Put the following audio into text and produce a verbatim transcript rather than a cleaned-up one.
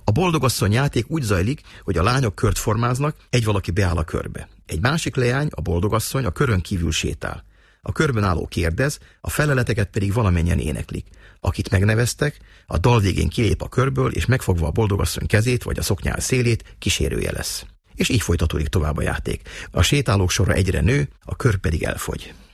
A boldogasszony játék úgy zajlik, hogy a lányok kört formáznak, egy valaki beáll a körbe. Egy másik leány, a boldogasszony a körön kívül sétál. A körben álló kérdez, a feleleteket pedig valamennyien éneklik. Akit megneveztek, a dal végén kilép a körből, és megfogva a boldogasszony kezét vagy a szoknyál szélét, kísérője lesz. És így folytatódik tovább a játék. A sétálók sora egyre nő, a kör pedig elfogy.